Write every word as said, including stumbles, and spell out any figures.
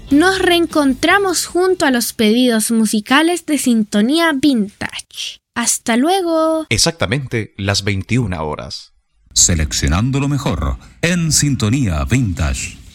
nos reencontramos junto a los pedidos musicales de Sintonía Vintage. ¡Hasta luego! Exactamente las veintiuna horas. Seleccionando lo mejor en Sintonía Vintage.